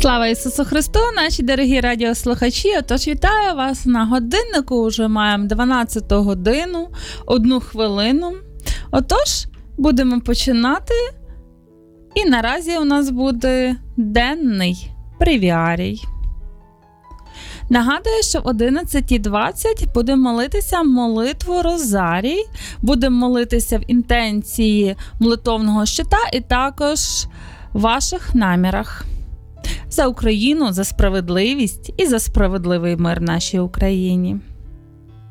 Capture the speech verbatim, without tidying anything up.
Слава Ісусу Христу, наші дорогі радіослухачі! Отож, вітаю вас на годиннику, вже маємо дванадцяту годину, одну хвилину. Отож, будемо починати. І наразі у нас буде денний бревіарій. Нагадую, що в одинадцята двадцять будемо молитися молитву Розарій, будемо молитися в інтенції молитовного щита і також в ваших намірах. За Україну, за справедливість і за справедливий мир нашій Україні.